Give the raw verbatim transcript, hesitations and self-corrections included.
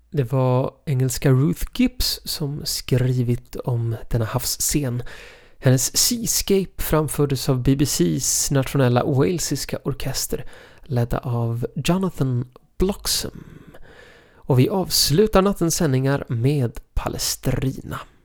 Det var engelska Ruth Gibbs som skrivit om denna havsscen. Hennes Seascape framfördes av B B C:s nationella walesiska orkester ledda av Jonathan Bloxham. Och vi avslutar nattens sändningar med Palestrina.